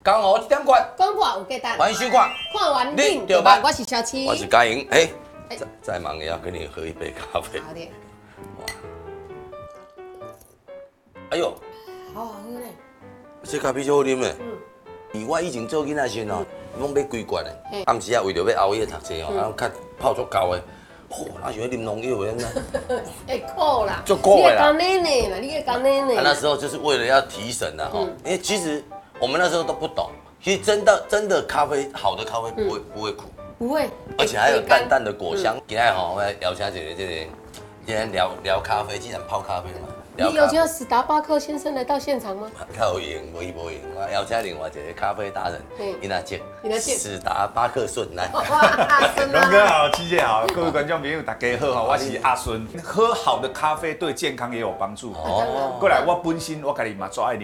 刚好1点关， 广播有价值， 欢迎收看。 看完你恁就办，我是小七， 我是嘉莹。再忙也要跟你喝一杯咖啡。 好的， 哎呦， 好好喝嘞。 这咖啡就好啉嘞。我以前做囡仔时哦，拢买几罐的，暗时啊为着要熬夜读册哦，然后较泡足够的，哪想要啉农药的呢？ 会苦啦， 就苦的啦。 你会讲奶奶啦，你会讲奶奶。 那时候就是为了要提神啊，因为其实我们那时候都不懂，其实真的咖啡，好的咖啡不会苦， 不会， 而且还有淡淡的果香。今天我来聊下这个，今天聊咖啡，既然泡咖啡嘛。 你有请史达巴克先生来到现场吗？ 较有闲，无伊无闲。我邀请另外一个咖啡达人，伊那姐，史达巴克顺来。 龙哥好，七姐好，各位观众朋友大家好，我是阿顺。喝好的咖啡对健康也有帮助。过来，我本身我家己嘛做爱啉